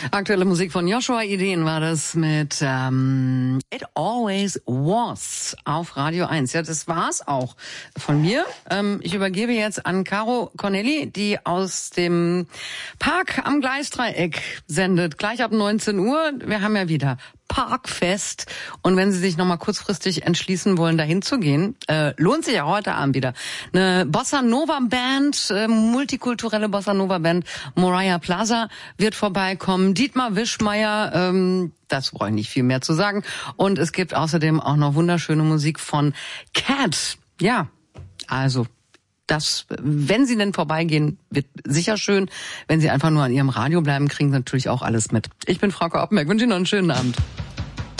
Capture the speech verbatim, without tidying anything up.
Aktuelle Musik von Joshua Ideen war das mit ähm, It Always Was auf Radio eins. Ja, das war's auch von mir. Ähm, ich übergebe jetzt an Caro Corneli, die aus dem Park am Gleisdreieck sendet. Gleich ab neunzehn Uhr. Wir haben ja wieder Parkfest. Und wenn Sie sich noch mal kurzfristig entschließen wollen, dahin zu gehen, äh, lohnt sich ja heute Abend wieder. Eine Bossa Nova Band, äh, multikulturelle Bossa Nova Band, Moriah Plaza wird vorbeikommen. Dietmar Wischmeier, ähm, das brauche ich nicht viel mehr zu sagen. Und es gibt außerdem auch noch wunderschöne Musik von Cat. Ja, also das, wenn Sie denn vorbeigehen, wird sicher schön. Wenn Sie einfach nur an Ihrem Radio bleiben, kriegen Sie natürlich auch alles mit. Ich bin Frau Oppenberg, wünsche Ihnen noch einen schönen Abend.